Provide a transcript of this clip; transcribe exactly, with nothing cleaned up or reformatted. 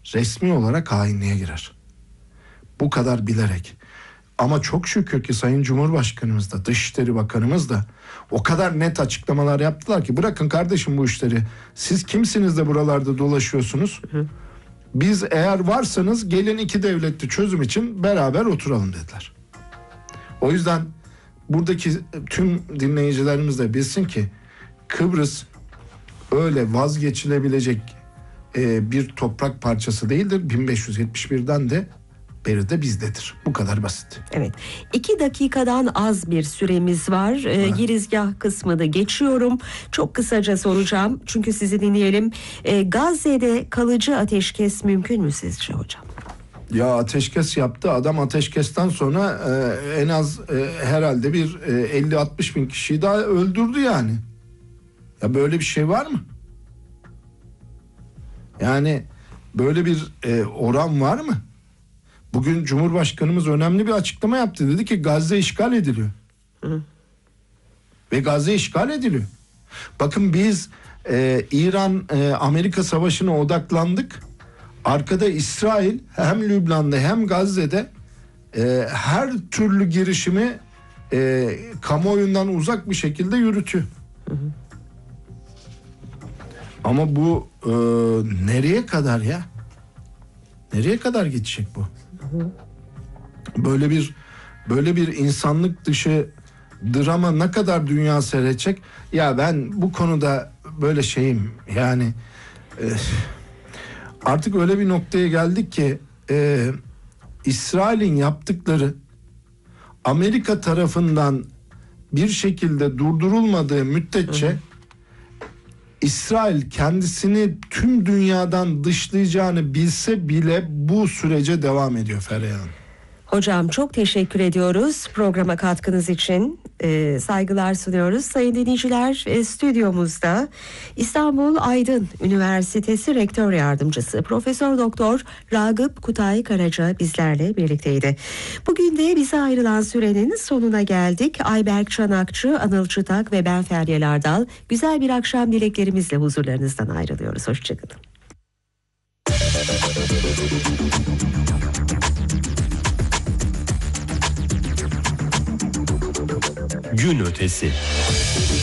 resmi olarak hainliğe girer. Bu kadar bilerek. Ama çok şükür ki Sayın Cumhurbaşkanımız da, Dışişleri Bakanımız da o kadar net açıklamalar yaptılar ki bırakın kardeşim bu işleri. Siz kimsiniz de buralarda dolaşıyorsunuz? Hı. Biz eğer varsanız gelin iki devletli çözüm için beraber oturalım dediler. O yüzden buradaki tüm dinleyicilerimiz de bilsin ki Kıbrıs öyle vazgeçilebilecek e, bir toprak parçası değildir. bin beş yüz yetmiş birden de beri de bizdedir. Bu kadar basit. Evet. İki dakikadan az bir süremiz var. Ee, girizgah kısmını geçiyorum. Çok kısaca soracağım. Çünkü sizi dinleyelim. Ee, Gazze'de kalıcı ateşkes mümkün mü sizce hocam? Ya ateşkes yaptı. Adam ateşkesten sonra e, en az e, herhalde bir e, elli altmış bin kişiyi daha öldürdü yani. Ya böyle bir şey var mı? Yani böyle bir e, oran var mı? Bugün Cumhurbaşkanımız önemli bir açıklama yaptı. Dedi ki Gazze işgal ediliyor. Hı. Ve Gazze işgal ediliyor. Bakın biz e, İran-Amerika e, savaşına odaklandık. Arkada İsrail hem Lübnan'da hem Gazze'de e, her türlü girişimi e, kamuoyundan uzak bir şekilde yürütüyor. Hı hı. Ama bu e, nereye kadar ya? Nereye kadar gidecek bu? Böyle bir böyle bir insanlık dışı drama ne kadar dünya seyredecek? Ya ben bu konuda böyle şeyim yani e, artık öyle bir noktaya geldik ki e, İsrail'in yaptıkları Amerika tarafından bir şekilde durdurulmadığı müddetçe hı hı. İsrail kendisini tüm dünyadan dışlayacağını bilse bile bu sürece devam ediyor Feriha Hanım. Hocam çok teşekkür ediyoruz programa katkınız için. Ee, saygılar sunuyoruz. Sayın dinleyiciler, e, stüdyomuzda İstanbul Aydın Üniversitesi Rektör Yardımcısı Profesör Doktor Ragıp Kutay Karaca bizlerle birlikteydi. Bugün de bize ayrılan sürenin sonuna geldik. Ayberk Çanakçı, Anıl Çıtak ve ben Feryal Ardal güzel bir akşam dileklerimizle huzurlarınızdan ayrılıyoruz. Hoşçakalın. Gün ötesi.